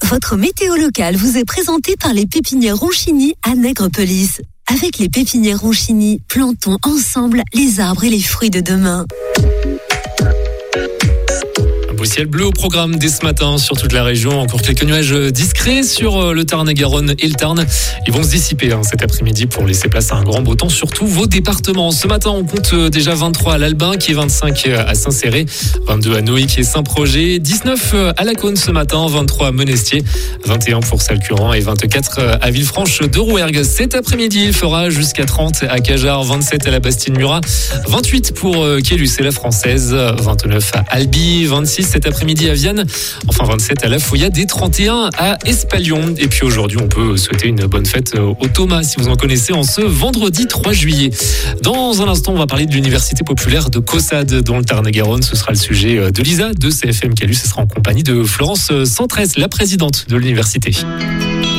Votre météo locale vous est présentée par les pépinières Ronchini à Nègrepelisse. Avec les pépinières Ronchini, plantons ensemble les arbres et les fruits de demain. Beau ciel bleu au programme dès ce matin sur toute la région. Encore quelques nuages discrets sur le Tarn-et-Garonne et le Tarn. Ils vont se dissiper cet après-midi pour laisser place à un grand beau temps sur tous vos départements. Ce matin, on compte déjà 23 à l'Albin, qui est 25 à Saint-Céré, 22 à Noïc et Saint-Projet, 19 à Lacaune ce matin, 23 à Monestier, 21 pour Salcurant et 24 à Villefranche de Rouergue. Cet après-midi, il fera jusqu'à 30 à Cajar, 27 à la Bastide-Murat, 28 pour Quélus et la Française, 29 à Albi, 26 cet après-midi à Vienne, enfin 27 à La Fouillade et 31 à Espalion. Et puis aujourd'hui, on peut souhaiter une bonne fête au Thomas, si vous en connaissez, en ce vendredi 3 juillet. Dans un instant, on va parler de l'université populaire de Caussade dans le Tarn-et-Garonne. Ce sera le sujet de Lisa de CFM Calus. Ce sera en compagnie de Florence Centresse, la présidente de l'université.